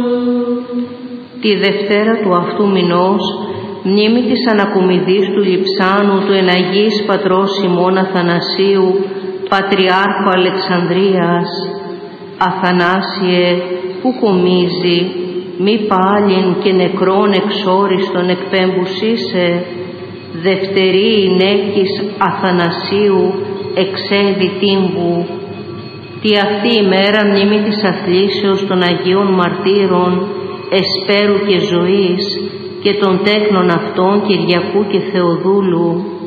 Τη Δευτέρα του αυτού μηνός, μνήμη της ανακομιδής του Λειψάνου του εναγής πατρός Σιμών Αθανασίου, Πατριάρχου Αλεξανδρίας. Αθανάσιε, που κομίζει, μη πάλιν και νεκρόν εξόριστον εκπέμπουσίσε, δευτερή νέκης Αθανασίου εξέδι τύμβου. Τι αυτή ημέρα μνήμη της αθλήσεως των Αγίων Μαρτύρων, Εσπέρου και Ζωής, και των τέκνων αυτών Κυριακού και Θεοδούλου.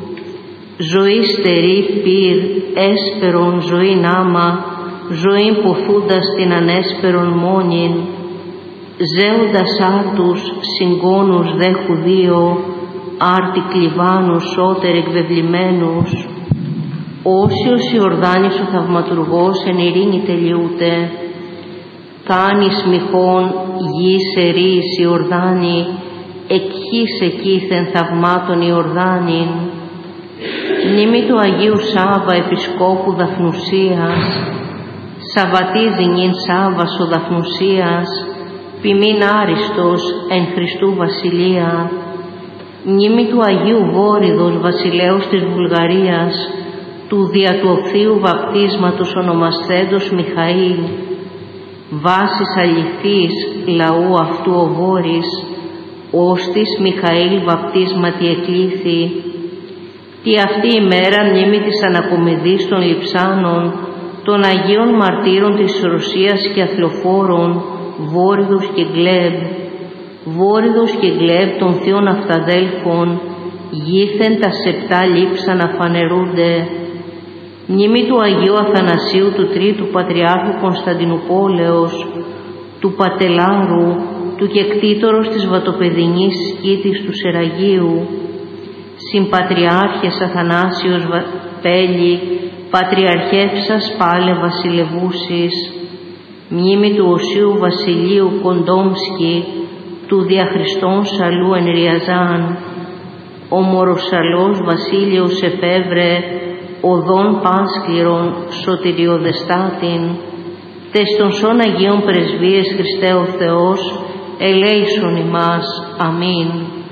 Ζωή στερή πυρ, έσπερον ζωήν άμα, ζωήν ποθούντας την ανέσπερον μόνην. Ζέοντας άρτους συγκόνους δέχου δύο, άρτη κλιβάνους σώτερ εκβεβλημένους. Όσιος Ιορδάνης ο θαυματουργός εν ειρήνη τελειούται, κάνεις μοιχών γης ερείς Ιορδάνη, εκχύς εκείθεν θαυμάτων Ιορδάνην. Μνήμη του Αγίου Σάββα Επισκόπου Δαφνουσίας, Σαββατίζει νυν Σάββας ο Δαφνουσίας, ποιμήν άριστος εν Χριστού Βασιλεία. Μνήμη του Αγίου Βόριδος Βασιλέως της Βουλγαρίας, του δια του οφθίου βαπτίσματος ονομασθέντος Μιχαήλ, βάσης αληθής λαού αυτού ο Βόρης, ώστις Μιχαήλ βαπτίσματι εκλήθη. Τι αυτή η μέρα μνήμη της ανακομιδής των Λειψάνων, των Αγίων Μαρτύρων της Ρωσίας και Αθλοφόρων, Βόριδος και Γκλέμπ. Βόριδος και Γκλέμπ των θείων αυταδέλφων, γήθεν τα σεπτά λείψανα φανερούνται. Μνήμη του Αγίου Αθανασίου του Τρίτου Πατριάρχου Κωνσταντινουπόλεως, του Πατελάρου, του κεκτήτορος της Βατοπεδινής Σκήτης του Σεραγίου. Συμπατριάρχες Αθανάσιος Πέλη, Πατριαρχεύσας Πάλε Βασιλευούσης. Μνήμη του Οσίου Βασιλείου Κοντόμσκι, του Διαχριστών Σαλού εν Ριαζάν. Ο Μοροσαλός Βασίλειος εφεύρε, οδόν πάσκληρον σωτηριοδεστάτην. Τες των σών Αγίων Πρεσβείες Χριστέ ο Θεός, ελέησον ημάς. Αμήν.